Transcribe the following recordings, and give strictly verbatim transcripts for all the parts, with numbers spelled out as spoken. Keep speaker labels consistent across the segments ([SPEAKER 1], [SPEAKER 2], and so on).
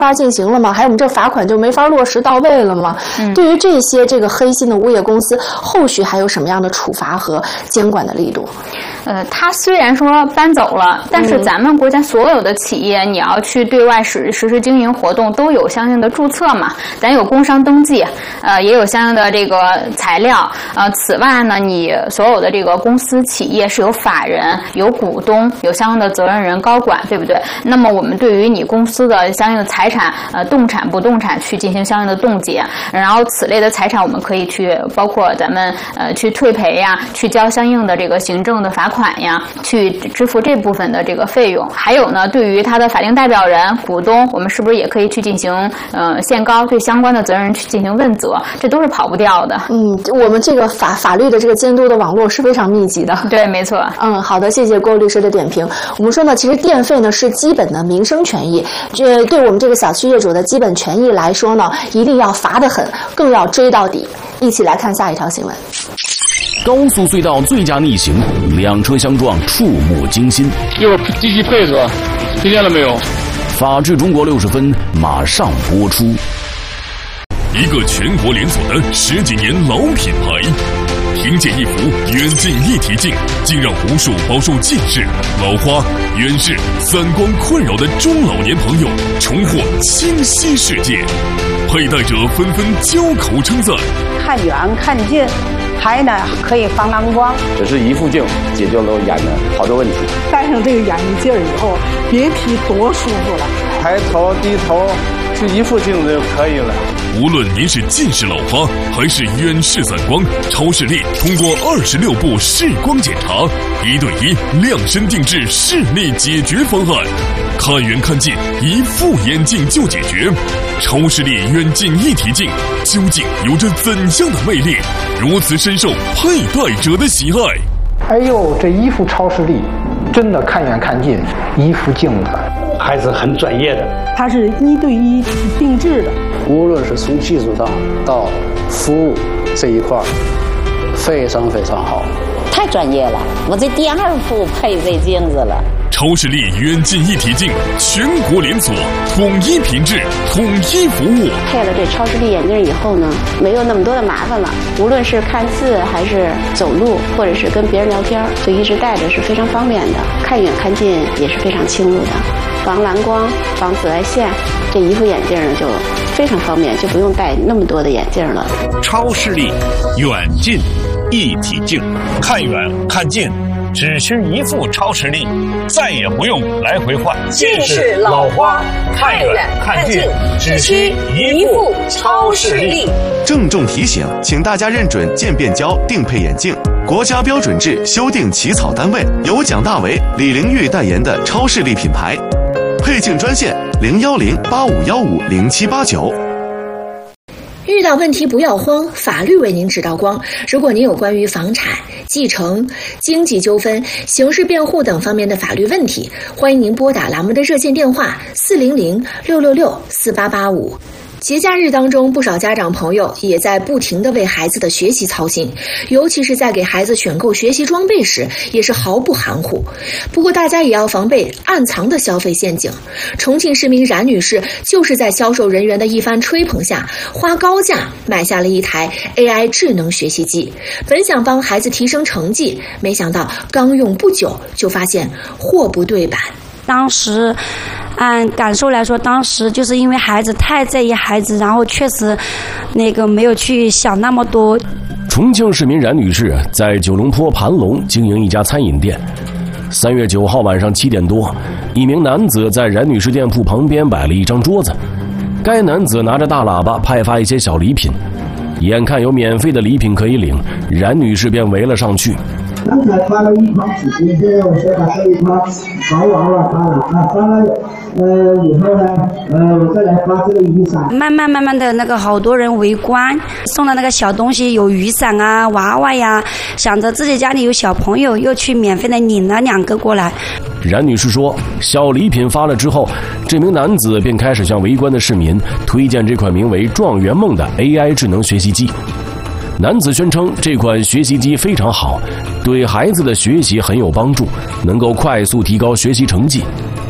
[SPEAKER 1] 法进行了吗？还有我们这罚款就没法落实到位了吗？嗯、对于这些这个黑心的物业公司，后续还有什么样的处罚和监管的力度？
[SPEAKER 2] 呃，他虽然说搬走了，但是咱们国家所有的企业，你要去对外实实施经营活动，都有相应的注册嘛，咱有工商登记，呃，也有相应的这个材料。呃，此外呢，你所有的这个公司企业是有法人、有股东、有相应的责任人、高管，对不对？那么我们对于你公司的相应的财产，呃，动产、不动产去进行相应的冻结，然后此类的财产我们可以去包括咱们呃去退赔呀，去交相应的这个行政的罚款呀，去支付这部分的这个费用。还有呢，对于他的法定代表人、股东，我们是不是也可以去进行呃限高，对相关的责任人去进行问责？这都是跑不掉的。
[SPEAKER 1] 嗯，我们这个法法律的这个监督的网络是非常密集的。
[SPEAKER 2] 对，没错。
[SPEAKER 1] 嗯，好的，谢谢郭律师的点评。我们说呢，其实电费呢是基本的民生权益，这对我们这个小区业主的基本权益来说呢，一定要罚得狠，更要追到底。一起来看下一条新闻。
[SPEAKER 3] 高速隧道醉驾逆行，两车相撞，触目惊心。
[SPEAKER 4] 一会儿积极配合，听见了没有？
[SPEAKER 3] 法治中国六十分马上播出。
[SPEAKER 5] 一个全国连锁的十几年老品牌，凭借一幅远近一体镜，竟让无数饱受近视、老花、远视、散光困扰的中老年朋友重获清晰世界，佩戴者纷纷交口称赞。
[SPEAKER 6] 看远看近，还呢可以防蓝光。
[SPEAKER 7] 这是一副镜解决了眼的好多问题。
[SPEAKER 8] 戴上这个眼镜以后，别提多舒服了。
[SPEAKER 7] 抬头低头，就一副镜子就可以了。
[SPEAKER 5] 无论您是近视老花还是远视散光，超视力通过二十六步视光检查，一对一量身定制视力解决方案，看远看近，一副眼镜就解决。超视力远近一体镜究竟有着怎样的魅力，如此深受佩戴者的喜爱？
[SPEAKER 9] 哎呦，这一副超视力，真的看远看近，一副镜子，
[SPEAKER 10] 还是很专业的。
[SPEAKER 8] 它是一对一定制的，
[SPEAKER 7] 无论是从技术上到服务这一块，非常非常好，
[SPEAKER 11] 太专业了。我这第二副配这镜子了。
[SPEAKER 5] 超视力远近一体镜，全国连锁，统一品质，统一服务。
[SPEAKER 12] 配了这超视力眼镜以后呢，没有那么多的麻烦了。无论是看字，还是走路，或者是跟别人聊天，就一直戴着是非常方便的。看远看近也是非常清楚的，防蓝光、防紫外线，这一副眼镜呢就非常方便，就不用戴那么多的眼镜了。
[SPEAKER 13] 超视力远近一体镜，看远看近。只需一副超视力，再也不用来回换。
[SPEAKER 14] 近视老花，看远看近，只需一副超视力。
[SPEAKER 15] 郑重提醒，请大家认准渐变胶定配眼镜，国家标准制修订起草单位由蒋大为、李玲玉代言的超视力品牌。配镜专线零幺零八五幺五零七八九。
[SPEAKER 16] 遇到问题不要慌，法律为您指道光。如果您有关于房产、继承、经济纠纷、刑事辩护等方面的法律问题，欢迎您拨打栏目的热线电话四零零六六六四八八五。节假日当中，不少家长朋友也在不停地为孩子的学习操心，尤其是在给孩子选购学习装备时，也是毫不含糊。不过大家也要防备暗藏的消费陷阱。重庆市民冉女士就是在销售人员的一番吹捧下，花高价买下了一台 A I 智能学习机，本想帮孩子提升成绩，没想到刚用不久就发现货不对版。
[SPEAKER 17] 当时按感受来说，当时就是因为孩子太在意孩子，然后确实那个没有去想那么多。
[SPEAKER 3] 重庆市民冉女士在九龙坡盘龙经营一家餐饮店。三月九号晚上七点多，一名男子在冉女士店铺旁边摆了一张桌子，该男子拿着大喇叭派发一些小礼品，眼看有免费的礼品可以领，冉女士便围了上去。
[SPEAKER 18] 刚才发了一筐纸巾，现在我先把这一筐发完了，发了啊，发了，呃，以后呢，呃，我再来发这个雨伞。
[SPEAKER 17] 慢慢慢慢的，那个好多人围观，送的那个小东西有雨伞啊、娃娃呀，想着自己家里有小朋友，又去免费的领了两个过来。
[SPEAKER 3] 冉女士说，小礼品发了之后，这名男子便开始向围观的市民推荐这款名为“状元梦”的 A I 智能学习机。男子宣称这款学习机非常好，对孩子的学习很有帮助，能够快速提高学习成绩。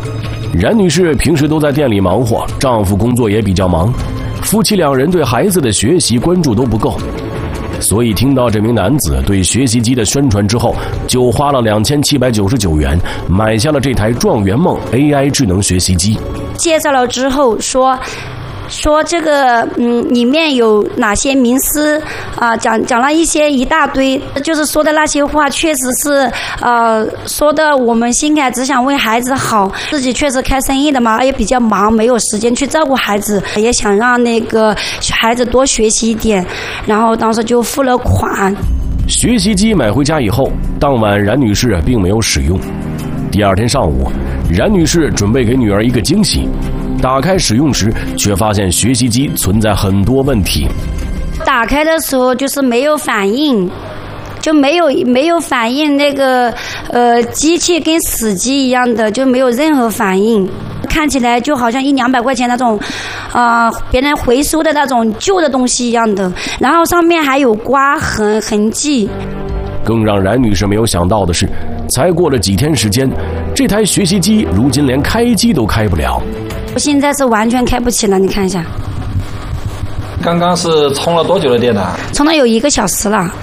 [SPEAKER 3] 冉女士平时都在店里忙活，丈夫工作也比较忙，夫妻两人对孩子的学习关注都不够，所以听到这名男子对学习机的宣传之后，就花了两千七百九十九元买下了这台状元梦 A I 智能学习机。
[SPEAKER 17] 介绍了之后说。说这个嗯，里面有哪些名师啊、呃？讲讲了一些一大堆，就是说的那些话，确实是呃说的我们心感，只想为孩子好。自己确实开生意的嘛，也比较忙，没有时间去照顾孩子，也想让那个孩子多学习一点，然后当时就付了款。
[SPEAKER 3] 学习机买回家以后，当晚冉女士并没有使用。第二天上午，冉女士准备给女儿一个惊喜。打开使用时，却发现学习机存在很多问题。
[SPEAKER 17] 打开的时候就是没有反应，就没有没有反应，那个呃机器跟死机一样的，就没有任何反应。看起来就好像一两百块钱那种，啊、呃，别人回收的那种旧的东西一样的。然后上面还有刮痕痕迹。
[SPEAKER 3] 更让冉女士没有想到的是，才过了几天时间，这台学习机如今连开机都开不了。
[SPEAKER 17] 我现在是完全开不起了，你看一下。
[SPEAKER 19] 刚刚是充了多久的电呢？
[SPEAKER 17] 充了有一个小时了。